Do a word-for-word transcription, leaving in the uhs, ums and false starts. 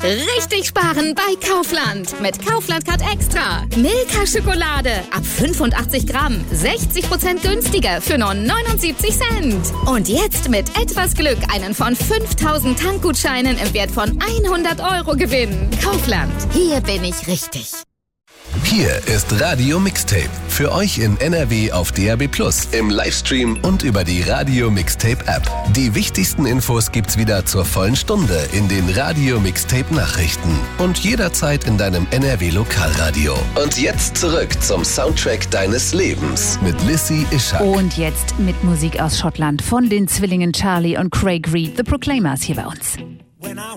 Richtig sparen bei Kaufland. Mit Kaufland Card Extra. Milka Schokolade ab fünfundachtzig Gramm. sechzig Prozent günstiger für nur neunundsiebzig Cent. Und jetzt mit etwas Glück einen von fünftausend Tankgutscheinen im Wert von hundert Euro gewinnen. Kaufland. Hier bin ich richtig. Hier ist Radio Mixtape. Für euch in N R W auf D A B plus, im Livestream und über die Radio Mixtape App. Die wichtigsten Infos gibt's wieder zur vollen Stunde in den Radio Mixtape Nachrichten und jederzeit in deinem N R W Lokalradio. Und jetzt zurück zum Soundtrack deines Lebens mit Lissy Ishak. Und jetzt mit Musik aus Schottland von den Zwillingen Charlie und Craig Reed, The Proclaimers, hier bei uns. When I